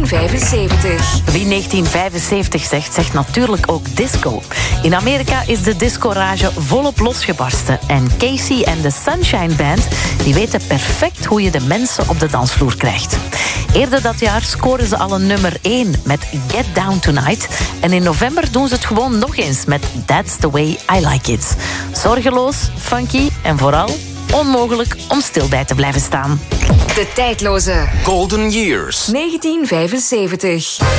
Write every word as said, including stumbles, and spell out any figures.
vijfenzeventig. Wie negentien vijfenzeventig zegt, zegt natuurlijk ook disco. In Amerika is de discorage volop losgebarsten. En Casey en de Sunshine Band die weten perfect hoe je de mensen op de dansvloer krijgt. Eerder dat jaar scoren ze al een nummer één met Get Down Tonight. En in november doen ze het gewoon nog eens met That's the Way I Like It. Zorgeloos, funky en vooral onmogelijk om stil bij te blijven staan. De tijdloze Golden Years. negentien vijfenzeventig.